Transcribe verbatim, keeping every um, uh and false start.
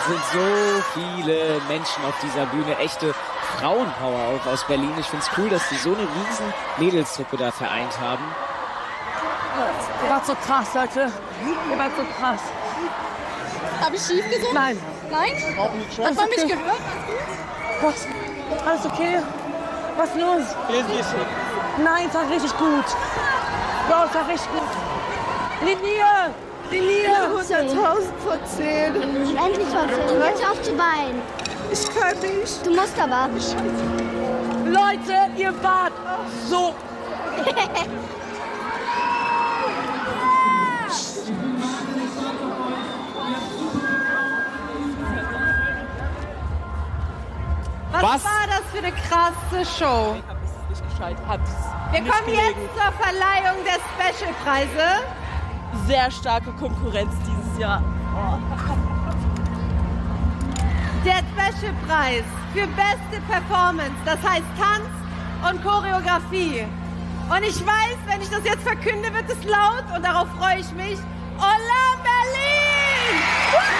sind so viele Menschen auf dieser Bühne, echte Frauenpower auch aus Berlin. Ich finde es cool, dass die so eine riesen Mädelstruppe da vereint haben. Ihr wart so krass, Leute. Ihr wart so krass. Habe ich schief gesungen? Nein. Nein? Hat man mich gehört? Was? Alles okay? Was ist los? Nein, es war richtig gut. Bro, es war richtig gut. Linie! Linie! hunderttausend von zehn. Endlich heute. Jetzt auf die Beine. Ich kann nicht. Du musst aber. Leute, ihr wart so... Was, Was war das für eine krasse Show? Ich hab es nicht gescheit. Hab's Wir nicht kommen gelegen. jetzt zur Verleihung der Specialpreise. Sehr starke Konkurrenz dieses Jahr. Der Specialpreis für beste Performance, das heißt Tanz und Choreografie. Und ich weiß, wenn ich das jetzt verkünde, wird es laut und darauf freue ich mich. Hola Berlin!